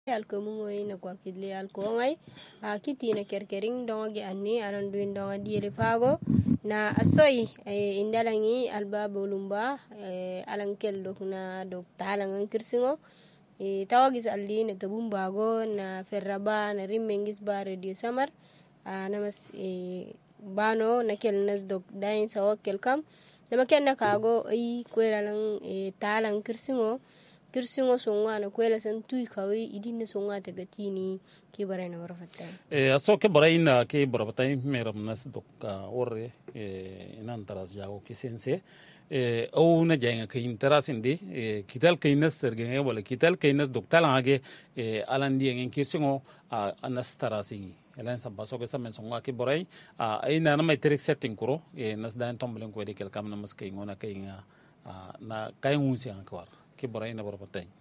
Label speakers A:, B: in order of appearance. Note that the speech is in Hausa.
A: alko mo ina kwa kidle alko ngai kiti na kerkering dongo gi anni aran duin dongo diele fago na asoi indalangi alba bolumba alankel dok na dok talangan kirsingo tawagis alli na tabumbago na ferraba na rimmengis ba radio samar namas bano na kel nas dok dain sawakel kam nama kenna kago ai kwelalang talang kirsingo songa na kwela san tui kawi idin songa tagatini ke barana warfatta
B: aso ke barayina ke barabatay meram nas dok orre inan taras jago kisense او نجاين كين تراسين دي كتال كينس سرجعين ولا كتال كينس دكتور عاجي ألان دي إن كيسينو الناس تراسين الان سباسو كسا من سونغا كي براي اي نانا ما يتريك سيتين كرو ناس داين تومبلين كو دي كل كام نمس كينغونا كينغا نا كاين وونسي انكوار كي براي نبر بتاي